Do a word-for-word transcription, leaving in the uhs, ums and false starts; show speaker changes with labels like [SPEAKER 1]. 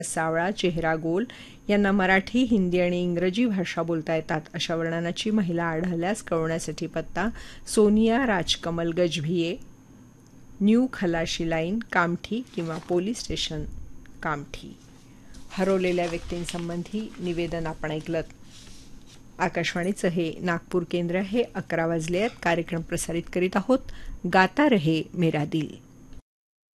[SPEAKER 1] सावळा, चेहरा गोल यांना मराठी, हिंदी आणि इंग्रजी भाषा बोलता येतात अशा वर्णनाची महिला आढळल्यास कळवण्यासाठी पत्ता सोनिया राजकमल गजभिये, न्यू खलाशी लाईन, कामठी किंवा पोलीस स्टेशन कामठी. हरवलेल्या व्यक्तींसंबंधी निवेदन आपण ऐकलं. आकाशवाणीचं हे नागपूर केंद्र. हे अकरा वाजले आहेत. कार्यक्रम प्रसारित करीत आहोत गाता रहे मेरा दिल.